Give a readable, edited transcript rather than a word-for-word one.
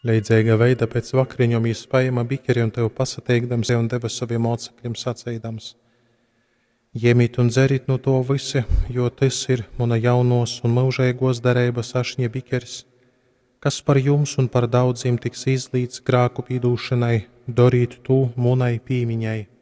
Leidzeiga veida pēc vakariņom jis paima bikeri un tev pasateikdams un deva saviem mocekļiem sacīdams: Ņemiet un dzerit no to visi, jo tas ir mana jaunos un mūžīgos derības ašņa bikeris, kas par jums un par daudziem tiks izlīts grāku pīdūšanai, darīt to munai pīmiņai.